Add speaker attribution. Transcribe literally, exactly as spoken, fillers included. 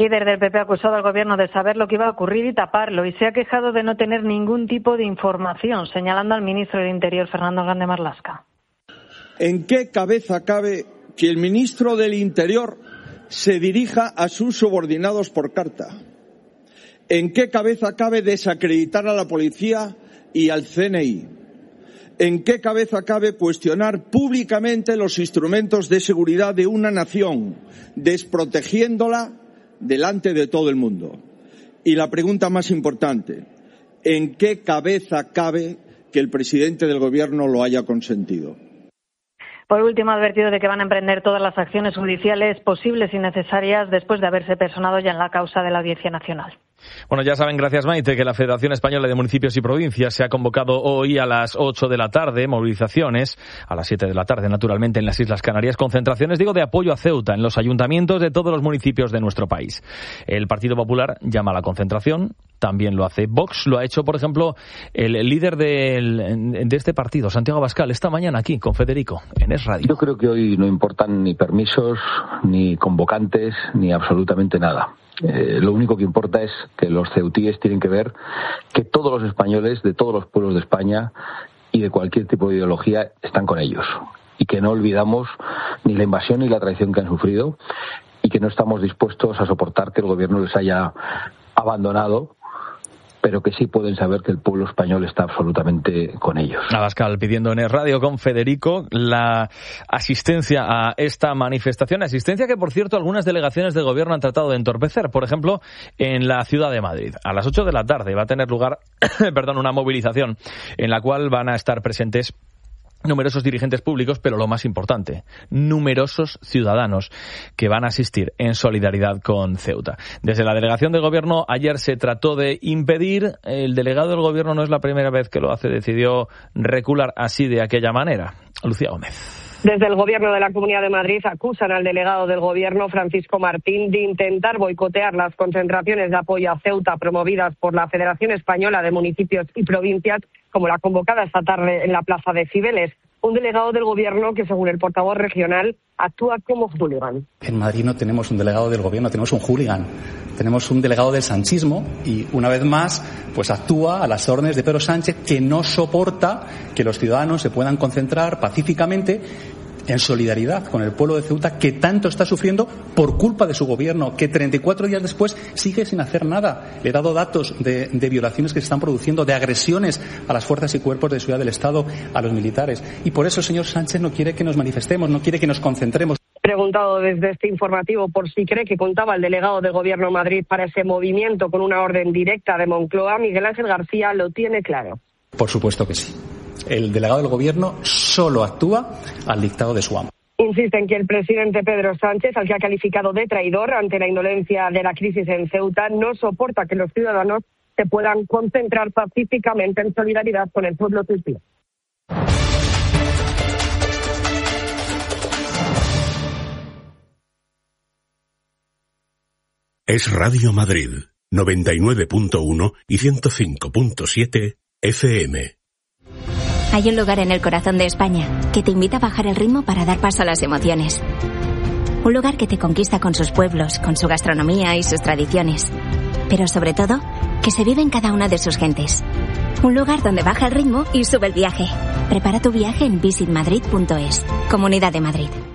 Speaker 1: El líder del P P ha acusado al gobierno de saber lo que iba a ocurrir y taparlo, y se ha quejado de no tener ningún tipo de información, señalando al ministro del Interior, Fernando Grande Marlaska.
Speaker 2: ¿En qué cabeza cabe que el ministro del Interior se dirija a sus subordinados por carta? ¿En qué cabeza cabe desacreditar a la policía y al C N I? ¿En qué cabeza cabe cuestionar públicamente los instrumentos de seguridad de una nación, desprotegiéndola delante de todo el mundo? Y la pregunta más importante, ¿en qué cabeza cabe que el presidente del Gobierno lo haya consentido?
Speaker 1: Por último, ha advertido de que van a emprender todas las acciones judiciales posibles y necesarias después de haberse personado ya en la causa de la Audiencia Nacional.
Speaker 3: Bueno, ya saben, gracias Maite, que la Federación Española de Municipios y Provincias se ha convocado hoy a las ocho de la tarde, movilizaciones, a las siete de la tarde, naturalmente, en las Islas Canarias, concentraciones, digo, de apoyo a Ceuta en los ayuntamientos de todos los municipios de nuestro país. El Partido Popular llama a la concentración, también lo hace Vox, lo ha hecho, por ejemplo, el líder del, de este partido, Santiago Abascal, esta mañana aquí con Federico, en Es Radio.
Speaker 4: Yo creo que hoy no importan ni permisos, ni convocantes, ni absolutamente nada. Eh, lo único que importa es que los ceutíes tienen que ver que todos los españoles de todos los pueblos de España y de cualquier tipo de ideología están con ellos y que no olvidamos ni la invasión ni la traición que han sufrido y que no estamos dispuestos a soportar que el gobierno les haya abandonado, pero que sí pueden saber que el pueblo español está absolutamente con ellos.
Speaker 3: Abascal pidiendo en el radio con Federico la asistencia a esta manifestación, asistencia que, por cierto, algunas delegaciones de gobierno han tratado de entorpecer, por ejemplo, en la ciudad de Madrid. A las ocho de la tarde va a tener lugar perdón, una movilización en la cual van a estar presentes numerosos dirigentes públicos, pero lo más importante, numerosos ciudadanos que van a asistir en solidaridad con Ceuta. Desde la delegación de gobierno ayer se trató de impedir, el delegado del gobierno no es la primera vez que lo hace, decidió recular así de aquella manera. Lucía Gómez.
Speaker 5: Desde el Gobierno de la Comunidad de Madrid acusan al delegado del Gobierno, Francisco Martín, de intentar boicotear las concentraciones de apoyo a Ceuta promovidas por la Federación Española de Municipios y Provincias, como la convocada esta tarde en la Plaza de Cibeles. Un delegado del Gobierno que, según el portavoz regional, actúa como hooligan.
Speaker 6: En Madrid no tenemos un delegado del Gobierno, tenemos un hooligan. Tenemos un delegado del sanchismo y, una vez más, pues actúa a las órdenes de Pedro Sánchez, que no soporta que los ciudadanos se puedan concentrar pacíficamente en solidaridad con el pueblo de Ceuta, que tanto está sufriendo por culpa de su gobierno, que treinta y cuatro días después sigue sin hacer nada. Le he dado datos de, de violaciones que se están produciendo, de agresiones a las fuerzas y cuerpos de seguridad del Estado, a los militares. Y por eso el señor Sánchez no quiere que nos manifestemos, no quiere que nos concentremos.
Speaker 5: Preguntado desde este informativo por si cree que contaba el delegado del Gobierno de Madrid para ese movimiento con una orden directa de Moncloa, Miguel Ángel García lo tiene claro.
Speaker 6: Por supuesto que sí. El delegado del Gobierno solo actúa al dictado de su amo.
Speaker 5: Insiste en que el presidente Pedro Sánchez, al que ha calificado de traidor ante la indolencia de la crisis en Ceuta, no soporta que los ciudadanos se puedan concentrar pacíficamente en solidaridad con el pueblo ceutí.
Speaker 7: Es Radio Madrid, noventa y nueve punto uno y ciento cinco punto siete F M.
Speaker 8: Hay un lugar en el corazón de España que te invita a bajar el ritmo para dar paso a las emociones. Un lugar que te conquista con sus pueblos, con su gastronomía y sus tradiciones. Pero sobre todo, que se vive en cada una de sus gentes. Un lugar donde baja el ritmo y sube el viaje. Prepara tu viaje en visit madrid punto es. Comunidad de Madrid.